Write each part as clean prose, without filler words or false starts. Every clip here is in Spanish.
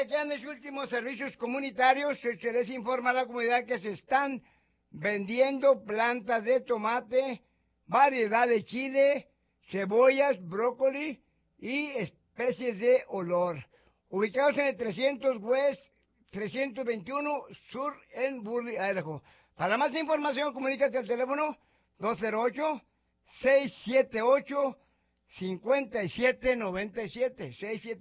quedan los últimos servicios comunitarios. Se les informa a la comunidad que se están vendiendo plantas de tomate, variedad de chile, cebollas, brócoli y especies de olor. Ubicados en el 300 West 321 Sur en Burley, Idaho. Para más información, comunícate al teléfono 208-678-5797.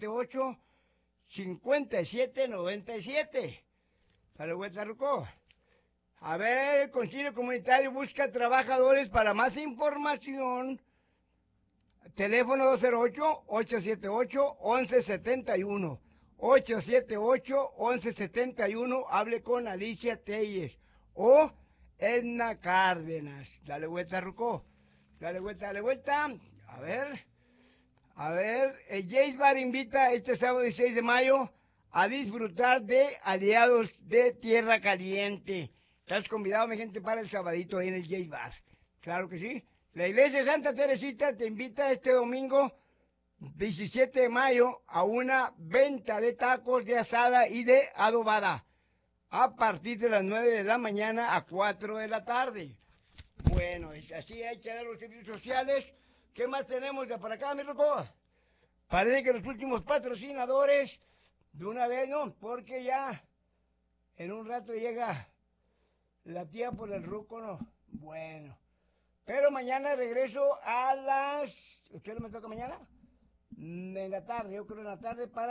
678-5797. Para Huetarruco. A ver, el Concilio Comunitario busca trabajadores. Para más información, teléfono 208-878-1171. 878-1171. Hable con Alicia Telles o Edna Cárdenas. Dale vuelta, Ruco. Dale vuelta, dale vuelta. A ver. El Jace Bar invita este sábado 16 de mayo a disfrutar de Aliados de Tierra Caliente. Estás convidado, mi gente, para el sabadito ahí en el Jace Bar. Claro que sí. La Iglesia de Santa Teresita te invita este domingo 17 de mayo a una venta de tacos de asada y de adobada a partir de las 9 de la mañana a 4 de la tarde. Bueno, así hay que dar los servicios sociales. ¿Qué más tenemos de por acá, mi Rocco? Parece que los últimos patrocinadores, de una vez, ¿no? Porque ya en un rato llega la tía por el Ruco, ¿no? Bueno. Pero mañana regreso a las... ¿Qué hora me toca mañana? En la tarde, yo creo en la tarde para...